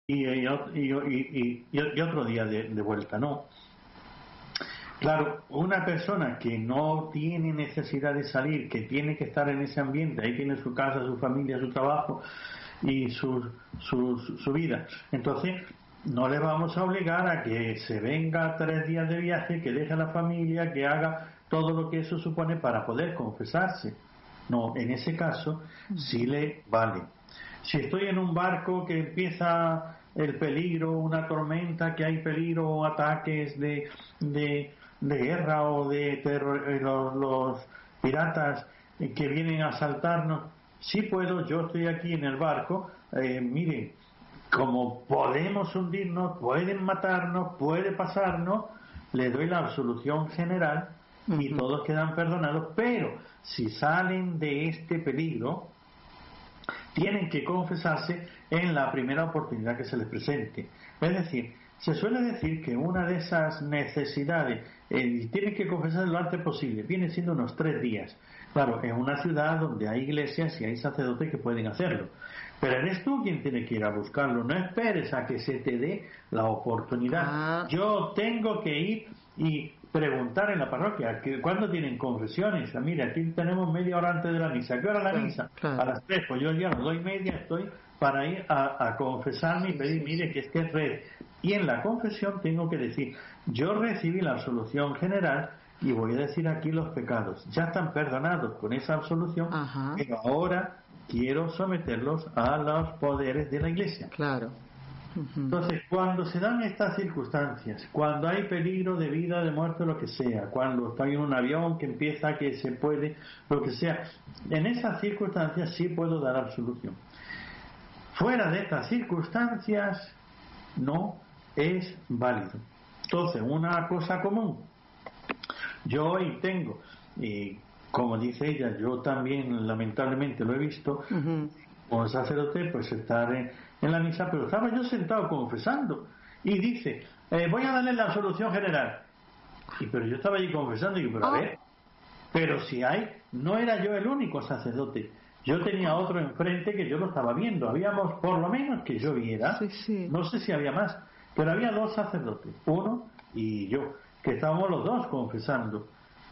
y otro día de vuelta, ¿no? Claro, una persona que no tiene necesidad de salir, que tiene que estar en ese ambiente, ahí tiene su casa, su familia, su trabajo y su vida. Entonces, no le vamos a obligar a que se venga 3 días de viaje, que deje a la familia, que haga todo lo que eso supone para poder confesarse. No, en ese caso sí le vale. Si estoy en un barco que empieza el peligro, una tormenta, que hay peligro o ataques de guerra o de terror, los piratas que vienen a asaltarnos, sí puedo, yo estoy aquí en el barco, miren, como podemos hundirnos, pueden matarnos, puede pasarnos, le doy la absolución general y todos quedan perdonados, pero si salen de este peligro, tienen que confesarse en la primera oportunidad que se les presente. Es decir, se suele decir que una de esas necesidades, tienen que confesarse lo antes posible, viene siendo unos 3 días. Claro, en una ciudad donde hay iglesias y hay sacerdotes que pueden hacerlo. Pero eres tú quien tiene que ir a buscarlo, no esperes a que se te dé la oportunidad. Yo tengo que ir y preguntar en la parroquia, ¿cuándo tienen confesiones? Mira, aquí tenemos media hora antes de la misa. ¿A qué hora la misa? Claro. A las 3, pues yo ya no doy media, estoy para ir a confesarme y pedir, mire, que es red. Y en la confesión tengo que decir, yo recibí la absolución general y voy a decir aquí los pecados. Ya están perdonados con esa absolución, pero ahora quiero someterlos a los poderes de la Iglesia. Claro. Entonces, cuando se dan estas circunstancias, cuando hay peligro de vida, de muerte, lo que sea, cuando estoy en un avión que empieza, que se puede, lo que sea, en esas circunstancias sí puedo dar absolución. Fuera de estas circunstancias no es válido. Entonces, una cosa común, yo hoy tengo, y como dice ella, yo también lamentablemente lo he visto, como sacerdote, pues estar en la misa, pero estaba yo sentado confesando y dice, voy a darle la absolución general, pero yo estaba allí confesando y digo, pero a ver, pero si no era yo el único sacerdote, yo tenía otro enfrente que yo lo estaba viendo, habíamos, por lo menos que yo viera, no sé si había más, pero había 2 sacerdotes, uno y yo, que estábamos los 2 confesando,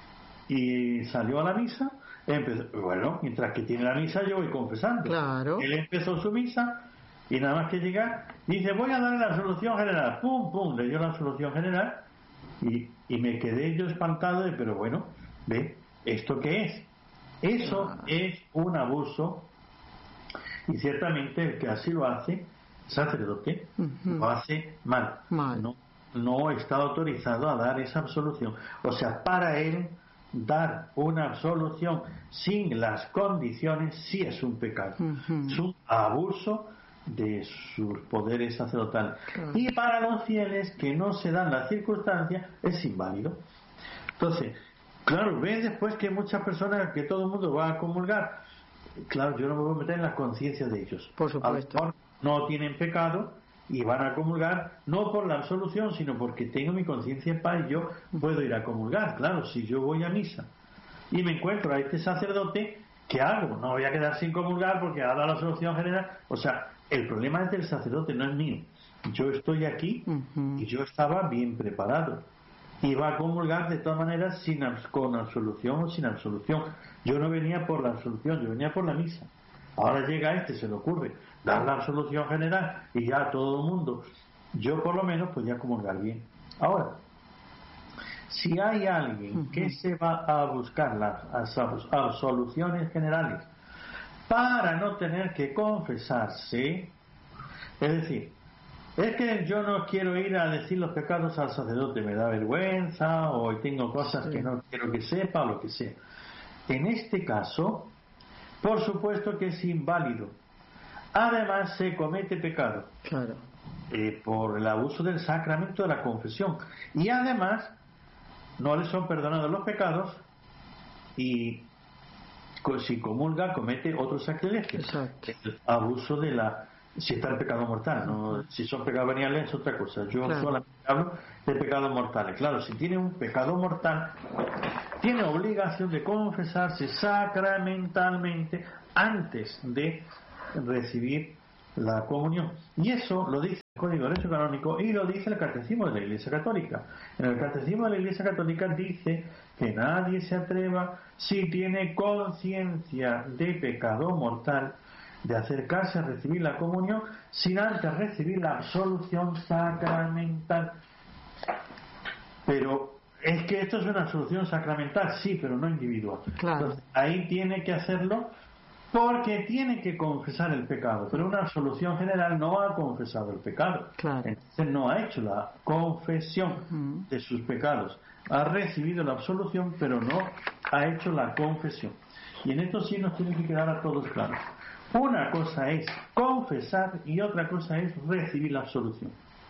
y salió a la misa. Bueno, mientras que tiene la misa yo voy confesando. Claro. Él empezó su misa y nada más que llegar dice, voy a dar la absolución general. Pum, pum, le dio la absolución general y me quedé yo espantado de, pero bueno, ve, ¿esto qué es? Eso es un abuso y ciertamente el que así lo hace, sacerdote, lo hace mal. No está autorizado a dar esa absolución. O sea, para él dar una absolución sin las condiciones sí es un pecado, es un abuso de sus poderes sacerdotales, y para los fieles que no se dan las circunstancias es inválido. Entonces, claro, ven después que muchas personas, que todo el mundo va a comulgar, claro, yo no me voy a meter en las conciencias de ellos, por supuesto, a lo mejor no tienen pecado y van a comulgar no por la absolución, sino porque tengo mi conciencia en paz y yo puedo ir a comulgar. Claro, si yo voy a misa y me encuentro a este sacerdote, ¿qué hago? No voy a quedar sin comulgar porque ha dado la absolución general. O sea, el problema es del sacerdote, no es mío. Yo estoy aquí y yo estaba bien preparado. Iba a comulgar de todas maneras con absolución o sin absolución. Yo no venía por la absolución, yo venía por la misa. Ahora llega se le ocurre dar la absolución general y ya todo el mundo, yo por lo menos podía comulgar bien. Ahora, si hay alguien que se va a buscar las absoluciones generales para no tener que confesarse, es decir, es que yo no quiero ir a decir los pecados al sacerdote, me da vergüenza o tengo cosas que no quiero que sepa o lo que sea, en este caso, por supuesto que es inválido. Además se comete pecado por el abuso del sacramento de la confesión, y además no le son perdonados los pecados y si comulga comete otro sacrilegio, el abuso de si está el pecado mortal, ¿no? Si son pecados veniales es otra cosa, yo solamente hablo de pecados mortales. Claro, si tiene un pecado mortal tiene obligación de confesarse sacramentalmente antes de recibir la comunión, y eso lo dice Código de Derecho Canónico y lo dice el Catecismo de la Iglesia Católica. En el Catecismo de la Iglesia Católica dice que nadie se atreva, si tiene conciencia de pecado mortal, de acercarse a recibir la comunión sin antes recibir la absolución sacramental. Pero es que esto es una absolución sacramental, sí, pero no individual. Claro. Entonces, ahí tiene que hacerlo porque tiene que confesar el pecado, pero una absolución general no ha confesado el pecado. Claro. Entonces no ha hecho la confesión de sus pecados. Ha recibido la absolución, pero no ha hecho la confesión. Y en esto sí nos tiene que quedar a todos claros. Una cosa es confesar y otra cosa es recibir la absolución.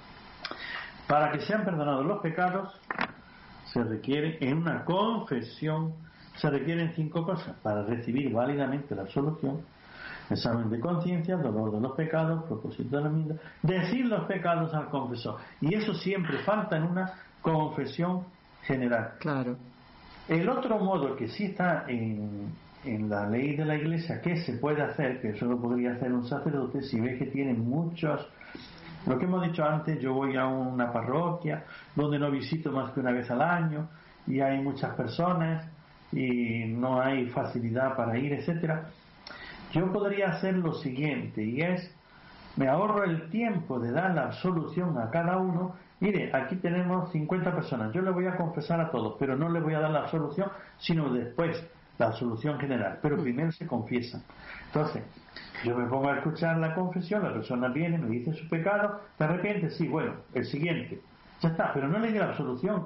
Para que sean perdonados los pecados, se requiere en una confesión, se requieren 5 cosas para recibir válidamente la absolución: examen de conciencia, dolor de los pecados, propósito de la misma, decir los pecados al confesor. Y eso siempre falta en una confesión general. Claro. El otro modo que sí está en la ley de la Iglesia que se puede hacer, que eso lo podría hacer un sacerdote si ve que tiene muchos. Lo que hemos dicho antes, yo voy a una parroquia donde no visito más que una vez al año y hay muchas personas y no hay facilidad para ir, etcétera. Yo podría hacer lo siguiente, y es, me ahorro el tiempo de dar la absolución a cada uno. Mire, aquí tenemos 50 personas, yo le voy a confesar a todos, pero no le voy a dar la absolución, sino después la absolución general, pero primero se confiesan. Entonces, yo me pongo a escuchar la confesión, la persona viene, me dice su pecado, de repente, sí, bueno, el siguiente, ya está, pero no le di la absolución.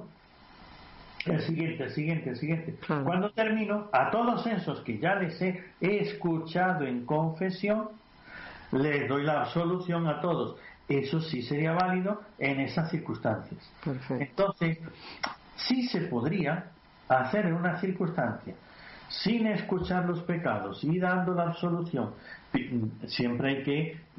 El siguiente. Claro. Cuando termino, a todos esos que ya les he escuchado en confesión, les doy la absolución a todos. Eso sí sería válido en esas circunstancias. Perfecto. Entonces, sí se podría hacer en una circunstancia sin escuchar los pecados y dando la absolución. Siempre hay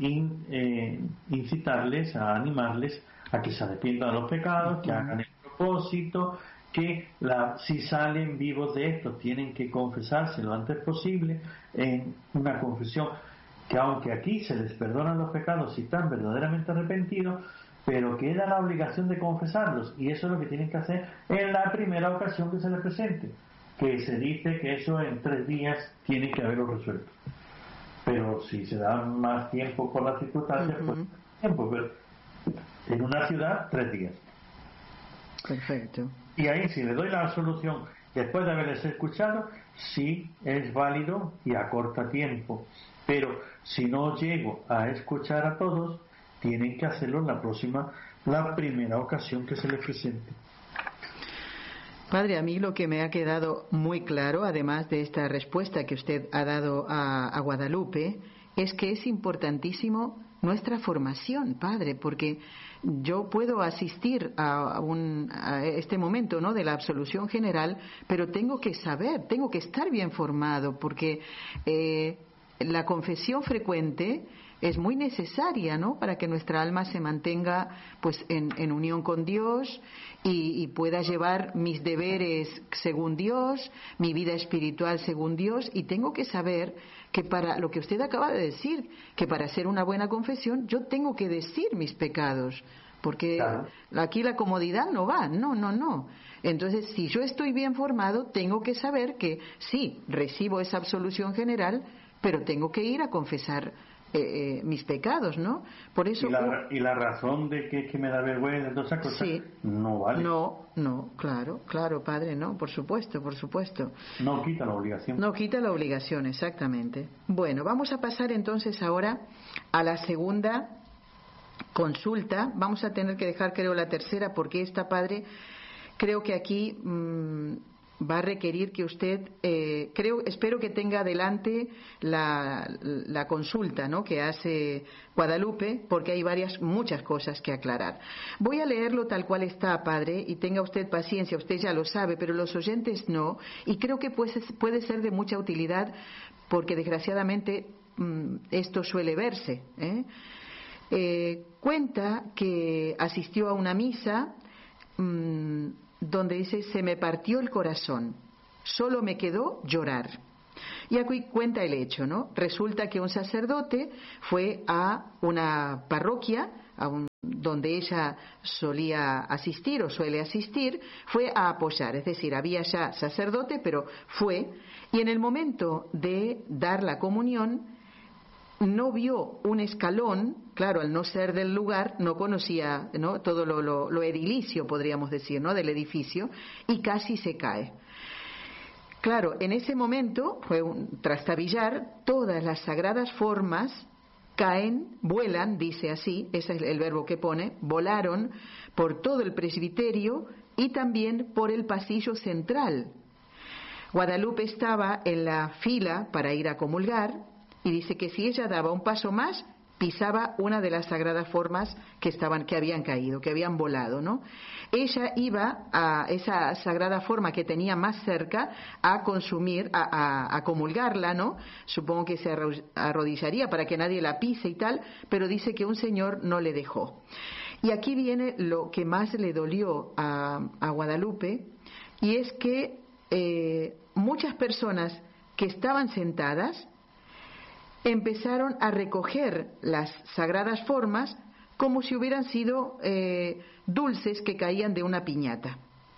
que incitarles, a animarles a que se arrepientan de los pecados, que hagan el propósito, que si salen vivos de esto tienen que confesarse lo antes posible en una confesión, que aunque aquí se les perdonan los pecados si están verdaderamente arrepentidos, pero queda la obligación de confesarlos, y eso es lo que tienen que hacer en la primera ocasión que se les presente, que se dice que eso en 3 días tiene que haberlo resuelto. Pero si se da más tiempo por las circunstancias, pues tiempo, pero en una ciudad 3 días. Perfecto. Y ahí, si le doy la absolución después de haberles escuchado, sí es válido y acorta tiempo. Pero si no llego a escuchar a todos, tienen que hacerlo en la primera ocasión que se les presente. Padre, a mí lo que me ha quedado muy claro, además de esta respuesta que usted ha dado a Guadalupe, es que es importantísimo nuestra formación, Padre, porque yo puedo asistir a este momento, ¿no?, de la absolución general, pero tengo que saber, tengo que estar bien formado, porque la confesión frecuente es muy necesaria, ¿no?, para que nuestra alma se mantenga pues en unión con Dios y pueda llevar mis deberes según Dios, mi vida espiritual según Dios, y tengo que saber que para lo que usted acaba de decir, que para hacer una buena confesión yo tengo que decir mis pecados, porque claro, aquí la comodidad no va, no. Entonces, si yo estoy bien formado, tengo que saber que sí, recibo esa absolución general, pero tengo que ir a confesar mis pecados, ¿no? Por eso y la razón de que me da vergüenza, todas esas cosas, sí, no vale. No, claro, Padre, no, por supuesto. No quita la obligación. No quita la obligación, exactamente. Bueno, vamos a pasar entonces ahora a la segunda consulta. Vamos a tener que dejar, creo, la tercera, porque esta, Padre, creo que aquí va a requerir que usted, espero que tenga adelante la consulta, ¿no?, que hace Guadalupe, porque hay muchas cosas que aclarar. Voy a leerlo tal cual está, Padre, y tenga usted paciencia, usted ya lo sabe, pero los oyentes no, y creo que puede ser de mucha utilidad, porque desgraciadamente esto suele verse. Cuenta que asistió a una misa donde dice: se me partió el corazón, solo me quedó llorar. Y aquí cuenta el hecho, ¿no? Resulta que un sacerdote fue a una parroquia donde ella solía asistir o suele asistir, fue a apoyar, es decir, había ya sacerdote, pero fue, y en el momento de dar la comunión no vio un escalón, claro, al no ser del lugar, no conocía, ¿no?, todo lo edilicio, podríamos decir, ¿no?, del edificio, y casi se cae. Claro, en ese momento fue un trastabillar, todas las sagradas formas caen, vuelan, dice así, ese es el verbo que pone, volaron por todo el presbiterio y también por el pasillo central. Guadalupe estaba en la fila para ir a comulgar y dice que si ella daba un paso más, pisaba una de las sagradas formas que habían caído, que habían volado, ¿no? Ella iba a esa sagrada forma que tenía más cerca a consumir, a comulgarla, ¿no? Supongo que se arrodillaría para que nadie la pise y tal, pero dice que un señor no le dejó. Y aquí viene lo que más le dolió a Guadalupe, y es que muchas personas que estaban sentadas empezaron a recoger las sagradas formas como si hubieran sido dulces que caían de una piñata.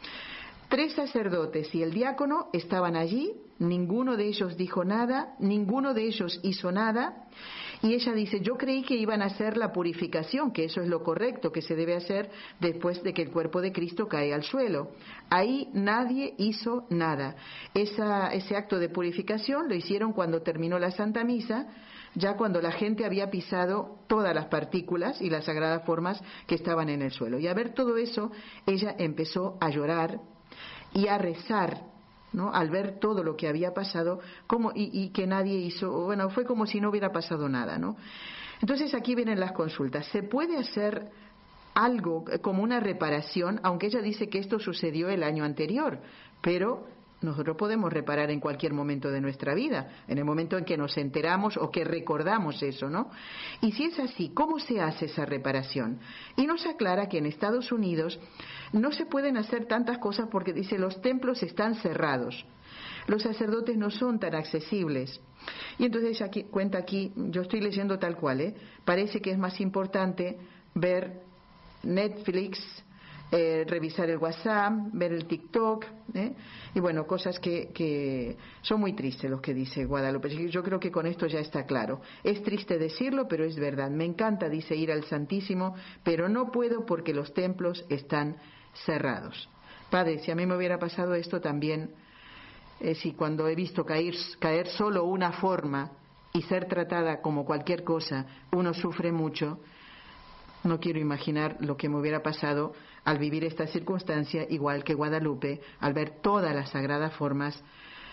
3 sacerdotes y el diácono estaban allí, ninguno de ellos dijo nada, ninguno de ellos hizo nada, y ella dice, yo creí que iban a hacer la purificación, que eso es lo correcto que se debe hacer después de que el cuerpo de Cristo cae al suelo. Ahí nadie hizo nada. Ese acto de purificación lo hicieron cuando terminó la Santa Misa, ya cuando la gente había pisado todas las partículas y las sagradas formas que estaban en el suelo. Y a ver todo eso, ella empezó a llorar y a rezar, ¿no?, al ver todo lo que había pasado, y que nadie hizo, bueno, fue como si no hubiera pasado nada, ¿no? Entonces aquí vienen las consultas. ¿Se puede hacer algo como una reparación, aunque ella dice que esto sucedió el año anterior, pero nosotros podemos reparar en cualquier momento de nuestra vida, en el momento en que nos enteramos o que recordamos eso, ¿no? Y si es así, ¿cómo se hace esa reparación? Y nos aclara que en Estados Unidos no se pueden hacer tantas cosas porque dice los templos están cerrados, los sacerdotes no son tan accesibles. Y entonces aquí, cuenta aquí, yo estoy leyendo tal cual, parece que es más importante ver Netflix, revisar el WhatsApp, ver el TikTok, y bueno, cosas que son muy tristes los que dice Guadalupe. Yo creo que con esto ya está claro. Es triste decirlo, pero es verdad. Me encanta, dice, ir al Santísimo, pero no puedo porque los templos están cerrados. Padre, si a mí me hubiera pasado esto también, si cuando he visto caer solo una forma y ser tratada como cualquier cosa, uno sufre mucho, no quiero imaginar lo que me hubiera pasado al vivir esta circunstancia, igual que Guadalupe, al ver todas las sagradas formas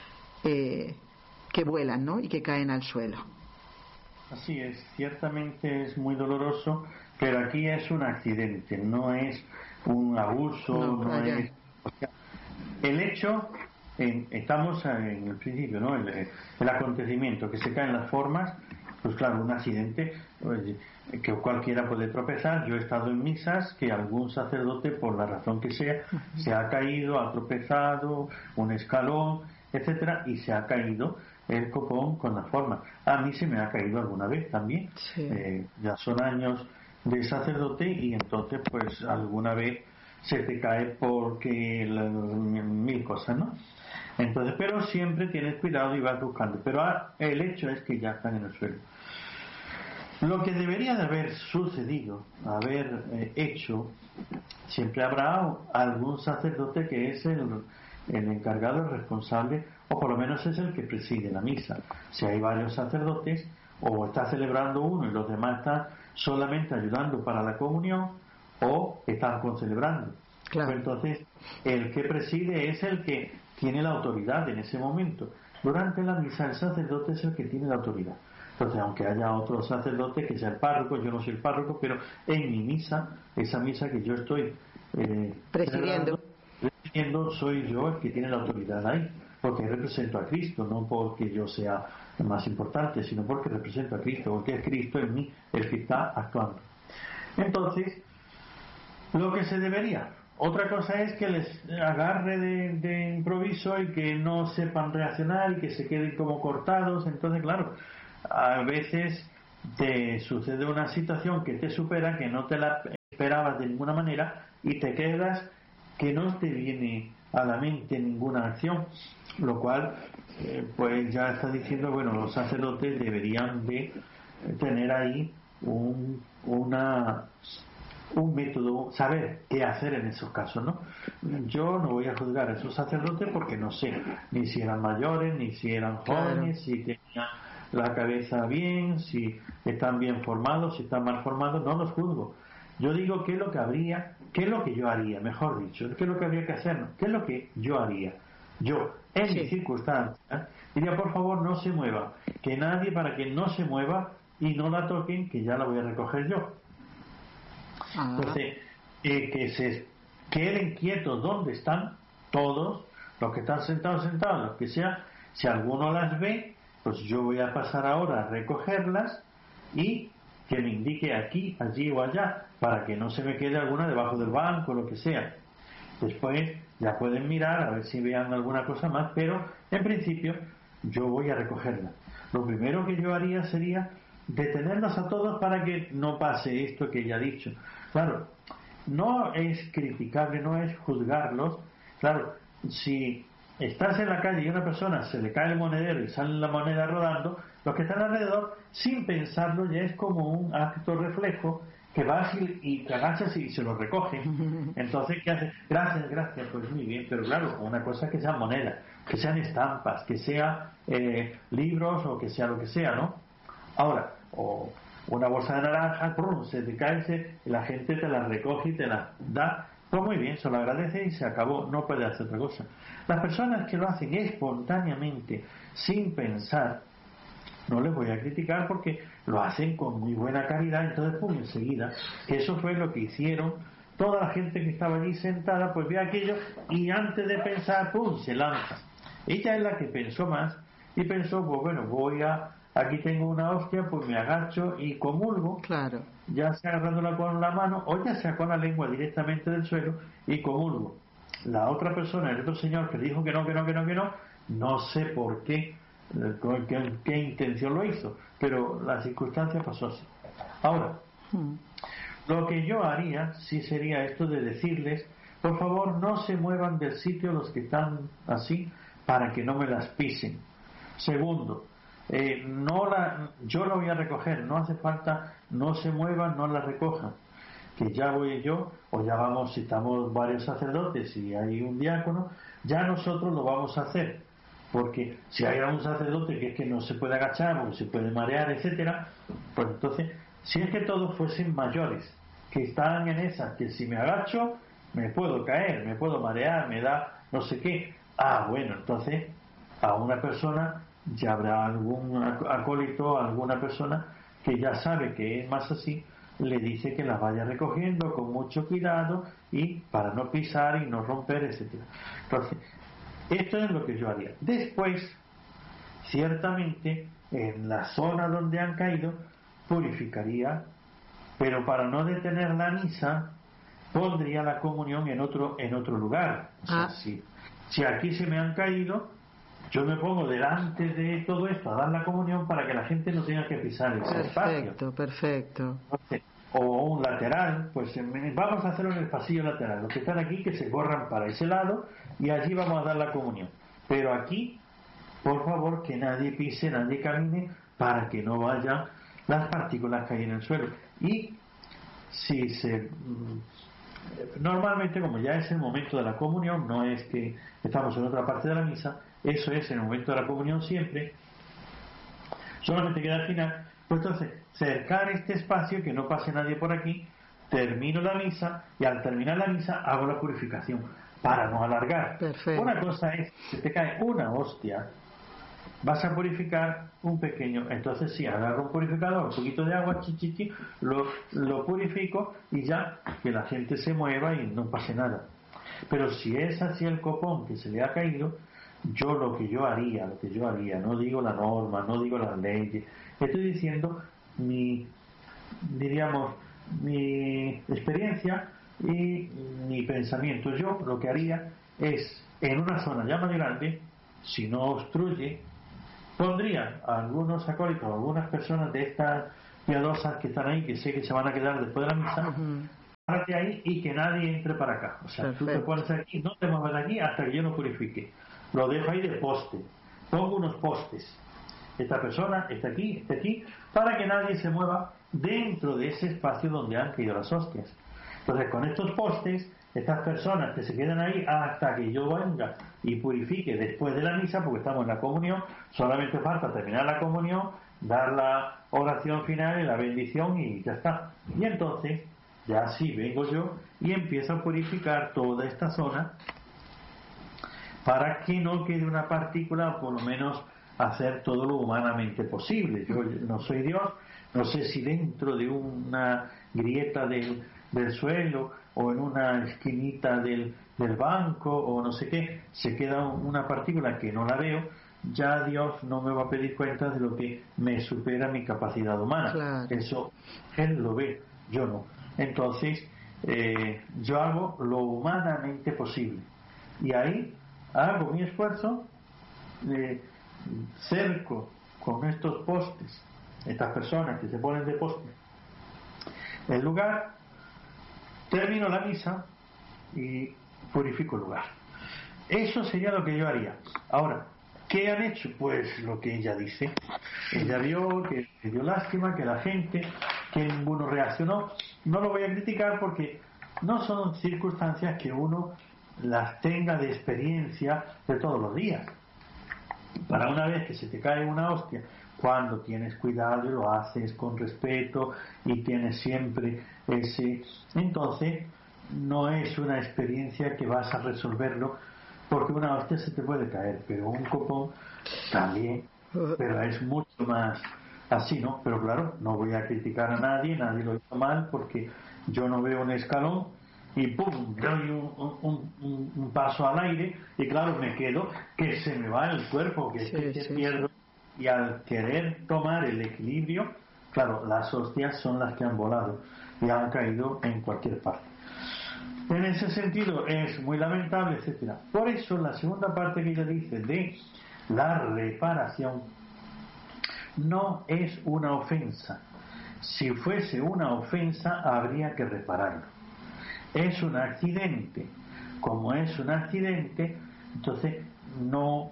que vuelan, ¿no?, y que caen al suelo. Así es, ciertamente es muy doloroso, pero aquí es un accidente, no es un abuso, no es... O sea, el hecho, estamos en el principio, ¿no?, el acontecimiento, que se caen las formas, pues claro, un accidente, que cualquiera puede tropezar. Yo he estado en misas que algún sacerdote, por la razón que sea, se ha caído, ha tropezado, un escalón, etcétera, y se ha caído el copón con la forma. A mí se me ha caído alguna vez también. Sí. Ya son años de sacerdote y entonces pues alguna vez se te cae porque mil cosas, ¿no? Entonces, pero siempre tienes cuidado y vas buscando. Pero el hecho es que ya están en el suelo. Lo que debería de haber sucedido, haber hecho, siempre habrá algún sacerdote que es el encargado, el responsable, o por lo menos es el que preside la misa. Si hay varios sacerdotes, o está celebrando uno y los demás están solamente ayudando para la comunión, o están concelebrando. Claro. Pues entonces, el que preside es el que tiene la autoridad en ese momento. Durante la misa, el sacerdote es el que tiene la autoridad. Entonces, aunque haya otro sacerdote que sea el párroco, yo no soy el párroco, pero en mi misa, esa misa que yo estoy presidiendo, soy yo el que tiene la autoridad ahí, porque represento a Cristo, no porque yo sea más importante, sino porque represento a Cristo, porque es Cristo en mí el que está actuando. Entonces, lo que se debería... Otra cosa es que les agarre de improviso y que no sepan reaccionar y que se queden como cortados. Entonces, claro, a veces te sucede una situación que te supera, que no te la esperabas de ninguna manera, y te quedas que no te viene a la mente ninguna acción, lo cual pues ya está diciendo, bueno, los sacerdotes deberían de tener ahí un método, saber qué hacer en esos casos, ¿no? Yo no voy a juzgar a esos sacerdotes porque no sé ni si eran mayores, ni si eran jóvenes, si tenían la cabeza bien, si están bien formados, si están mal formados, no los juzgo. Yo digo qué es lo que habría, qué es lo que yo haría, mejor dicho, qué es lo que habría que hacer, ¿no? Qué es lo que yo haría. Yo, en mis circunstancias, diría, por favor, no se mueva, que nadie, para que no se mueva y no la toquen, que ya la voy a recoger yo. Entonces, que se queden quietos donde están todos, los que están sentados, los que sea. Si alguno las ve, pues yo voy a pasar ahora a recogerlas y que me indique aquí, allí o allá, para que no se me quede alguna debajo del banco, lo que sea. Después ya pueden mirar a ver si vean alguna cosa más, pero en principio yo voy a recogerlas. Lo primero que yo haría sería detenerlos a todos para que no pase esto que ya he dicho. Claro, no es criticable, no es juzgarlos. Claro, si estás en la calle y a una persona se le cae el monedero y sale la moneda rodando, los que están alrededor, sin pensarlo, ya es como un acto reflejo que vas y te agachas y se lo recogen. Entonces, ¿qué haces? Gracias, pues muy bien, pero claro, una cosa es que sean monedas, que sean estampas, que sean libros o que sea lo que sea, ¿no? Ahora, o una bolsa de naranja, se te cae, la gente te la recoge y te la da, pues muy bien, se lo agradece y se acabó, no puede hacer otra cosa. Las personas que lo hacen espontáneamente, sin pensar, no les voy a criticar porque lo hacen con muy buena caridad, entonces pum, enseguida, que eso fue lo que hicieron toda la gente que estaba allí sentada, pues ve aquello y antes de pensar, pum, se lanza. Ella es la que pensó más y pensó, pues bueno, aquí tengo una hostia, pues me agacho y comulgo, ya sea agarrándola con la mano o ya sea con la lengua directamente del suelo y comulgo. La otra persona, el otro señor que dijo que no sé por qué, con qué intención lo hizo, pero la circunstancia pasó así. Ahora, lo que yo haría sí sería esto de decirles, por favor no se muevan del sitio los que están así para que no me las pisen. Segundo, yo la voy a recoger, no hace falta, no se muevan, no la recojan, que ya voy yo, o ya vamos, si estamos varios sacerdotes y hay un diácono, ya nosotros lo vamos a hacer, porque si hay un sacerdote que es que no se puede agachar o se puede marear, etcétera, pues entonces, si es que todos fuesen mayores, que están en esas, que si me agacho me puedo caer, me puedo marear, me da no sé qué, bueno, entonces a una persona ya habrá algún acólito, alguna persona que ya sabe que es más así, le dice que las vaya recogiendo con mucho cuidado y para no pisar y no romper, etcétera. Entonces, esto es lo que yo haría. Después, ciertamente, en la zona donde han caído, purificaría, pero para no detener la misa, pondría la comunión en otro lugar. O sea, si aquí se me han caído, yo me pongo delante de todo esto a dar la comunión para que la gente no tenga que pisar ese espacio. Perfecto. O un lateral, pues vamos a hacerlo en el pasillo lateral. Los que están aquí que se corran para ese lado y allí vamos a dar la comunión. Pero aquí, por favor, que nadie pise, nadie camine para que no vayan las partículas que hay en el suelo. Y si normalmente, como ya es el momento de la comunión, no es que estamos en otra parte de la misa, eso es el momento de la comunión siempre, solamente queda al final, pues entonces cercar este espacio, que no pase nadie por aquí, termino la misa y al terminar la misa hago la purificación para no alargar. Perfecto. Una cosa es, si te cae una hostia, vas a purificar un pequeño, entonces sí, agarro un purificador, un poquito de agua, lo purifico y ya que la gente se mueva y no pase nada. Pero si es así el copón que se le ha caído, lo que yo haría, no digo la norma, no digo las leyes, estoy diciendo mi experiencia y mi pensamiento. Yo lo que haría es, en una zona ya más grande, si no obstruye, pondría a algunos acólitos, algunas personas de estas y a dos que están ahí, que sé que se van a quedar después de la misa, párate ahí y que nadie entre para acá. O sea, perfecto. Tú te pones aquí, no te muevas de aquí hasta que yo no purifique. Lo dejo ahí de poste. Pongo unos postes. Esta persona está aquí, para que nadie se mueva dentro de ese espacio donde han caído las hostias. Entonces, con estos postes, estas personas que se quedan ahí hasta que yo venga y purifique después de la misa, porque estamos en la comunión, solamente falta terminar la comunión, dar la oración final y la bendición y ya está. Y entonces, ya sí vengo yo y empiezo a purificar toda esta zona para que no quede una partícula, o por lo menos hacer todo lo humanamente posible. Yo no soy Dios, no sé si dentro de una grieta del suelo o en una esquinita del banco o no sé qué, se queda una partícula que no la veo, ya Dios no me va a pedir cuentas de lo que me supera mi capacidad humana. Claro. Eso Él lo ve, yo no. Entonces, yo hago lo humanamente posible. Y ahí hago mi esfuerzo, cerco con estos postes, estas personas que se ponen de poste, el lugar, termino la misa y purifico el lugar. Eso sería lo que yo haría. Ahora, ¿qué han hecho? Pues lo que ella dice. Ella vio que dio lástima, que la gente, que ninguno reaccionó. No lo voy a criticar porque no son circunstancias que uno las tenga de experiencia de todos los días. Para una vez que se te cae una hostia, cuando tienes cuidado y lo haces con respeto y tienes siempre ese, entonces no es una experiencia que vas a resolverlo, porque una hostia se te puede caer, pero un copón también, pero es mucho más así, ¿no? Pero claro, no voy a criticar a nadie lo hizo mal, porque yo no veo un escalón y pum, doy un paso al aire y claro, me quedo que se me va el cuerpo, que pierdo. Y al querer tomar el equilibrio, claro, las hostias son las que han volado y han caído en cualquier parte. En ese sentido es muy lamentable, etcétera. Por eso la segunda parte que ella dice de la reparación no es una ofensa. Si fuese una ofensa habría que repararlo. Es un accidente. Como es un accidente, entonces no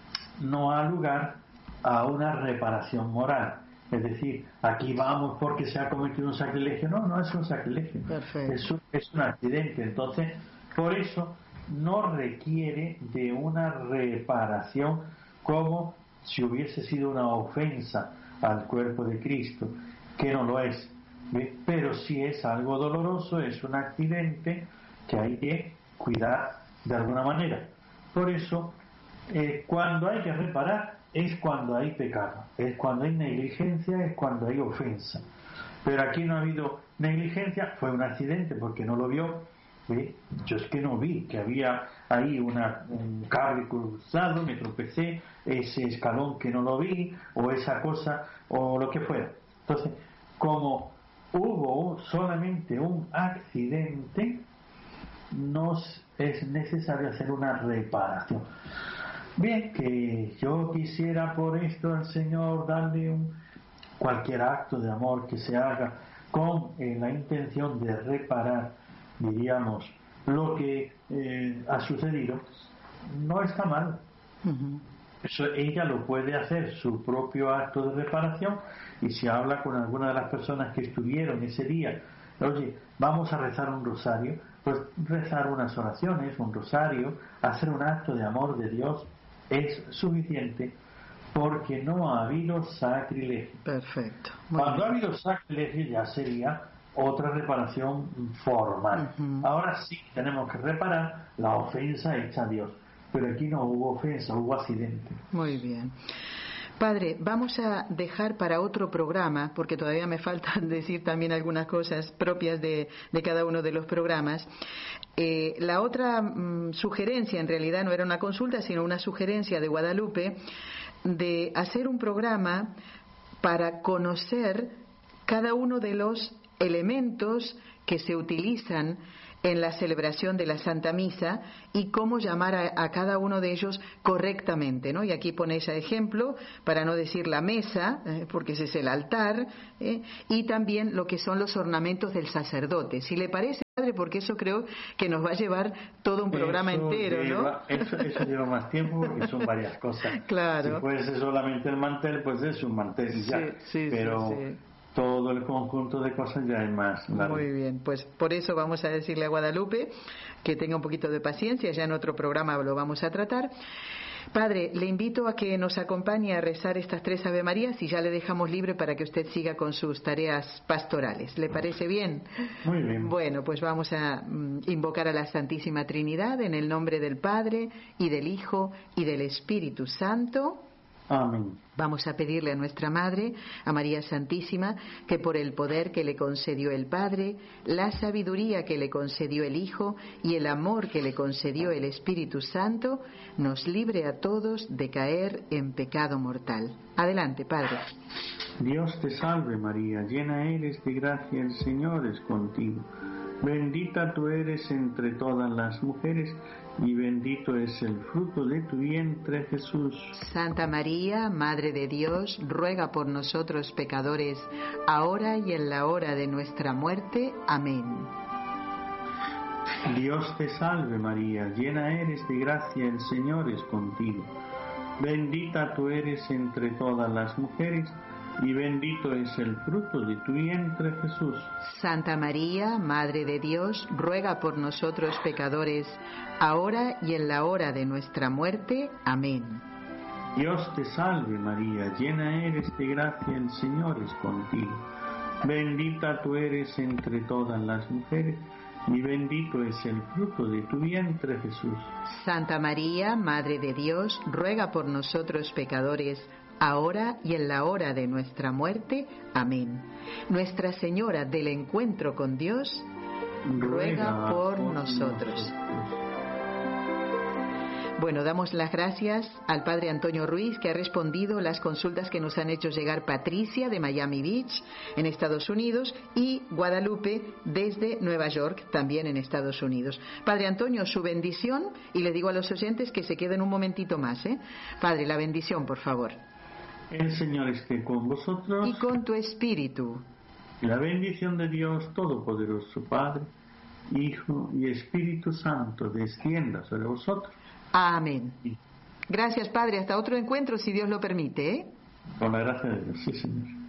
ha lugar a una reparación moral. Es decir, aquí vamos porque se ha cometido un sacrilegio. No es un sacrilegio. Es un accidente. Entonces, por eso no requiere de una reparación como si hubiese sido una ofensa al cuerpo de Cristo, que no lo es. Pero si es algo doloroso, es un accidente que hay que cuidar de alguna manera. Por eso, cuando hay que reparar es cuando hay pecado, es cuando hay negligencia, es cuando hay ofensa. Pero aquí no ha habido negligencia, fue un accidente porque no lo vio. Yo es que no vi que había ahí un cable cruzado, me tropecé, ese escalón que no lo vi, o esa cosa, o lo que fuera. Entonces, como hubo solamente un accidente, no es necesario hacer una reparación. Bien, que yo quisiera por esto al Señor darle cualquier acto de amor que se haga con la intención de reparar, diríamos, lo que ha sucedido, no está mal. Eso ella lo puede hacer, su propio acto de reparación, y si habla con alguna de las personas que estuvieron ese día, oye, vamos a rezar un rosario, pues rezar unas oraciones, un rosario, hacer un acto de amor de Dios es suficiente, porque no ha habido sacrilegio. Perfecto. Cuando ha habido sacrilegio ya sería otra reparación formal. Ahora sí tenemos que reparar la ofensa hecha a Dios, pero aquí no hubo ofensa, hubo accidente. Muy bien. Padre, vamos a dejar para otro programa, porque todavía me falta decir también algunas cosas propias de cada uno de los programas. La otra sugerencia, en realidad no era una consulta, sino una sugerencia de Guadalupe, de hacer un programa para conocer cada uno de los elementos que se utilizan en la celebración de la Santa Misa y cómo llamar a cada uno de ellos correctamente, ¿no? Y aquí pone ese ejemplo, para no decir la mesa, porque ese es el altar, y también lo que son los ornamentos del sacerdote. Si le parece, padre, porque eso creo que nos va a llevar todo un programa entero, ¿no? Eso lleva más tiempo porque son varias cosas. Claro. Si fuese solamente el mantel, pues es un mantel y ya. Pero todo el conjunto de cosas ya es más largo. Muy bien, pues por eso vamos a decirle a Guadalupe que tenga un poquito de paciencia, ya en otro programa lo vamos a tratar. Padre, le invito a que nos acompañe a rezar estas 3 Ave Marías y ya le dejamos libre para que usted siga con sus tareas pastorales. ¿Le parece bien? Muy bien. Bueno, pues vamos a invocar a la Santísima Trinidad en el nombre del Padre y del Hijo y del Espíritu Santo. Amén. Vamos a pedirle a nuestra Madre, a María Santísima, que por el poder que le concedió el Padre, la sabiduría que le concedió el Hijo y el amor que le concedió el Espíritu Santo, nos libre a todos de caer en pecado mortal. Adelante, Padre. Dios te salve María, llena eres de gracia, el Señor es contigo. Bendita tú eres entre todas las mujeres y bendito es el fruto de tu vientre, Jesús. Santa María, Madre de Dios, ruega por nosotros pecadores, ahora y en la hora de nuestra muerte. Amén. Dios te salve María, llena eres de gracia, el Señor es contigo. Bendita tú eres entre todas las mujeres y bendito es el fruto de tu vientre, Jesús. Santa María, Madre de Dios, ruega por nosotros pecadores, ahora y en la hora de nuestra muerte. Amén. Dios te salve María, llena eres de gracia, el Señor es contigo. Bendita tú eres entre todas las mujeres y bendito es el fruto de tu vientre, Jesús. Santa María, Madre de Dios, ruega por nosotros pecadores, ahora y en la hora de nuestra muerte. Amén. Nuestra Señora del Encuentro con Dios, ruega por nosotros. Bueno, damos las gracias al Padre Antonio Ruiz, que ha respondido las consultas que nos han hecho llegar Patricia de Miami Beach, en Estados Unidos, y Guadalupe desde Nueva York, también en Estados Unidos. Padre Antonio, su bendición, y le digo a los oyentes que se queden un momentito más, Padre, la bendición, por favor. El Señor esté con vosotros. Y con tu espíritu. La bendición de Dios Todopoderoso, Padre, Hijo y Espíritu Santo, descienda sobre vosotros. Amén. Gracias, Padre. Hasta otro encuentro, si Dios lo permite. Con la gracia de Dios, sí, Señor.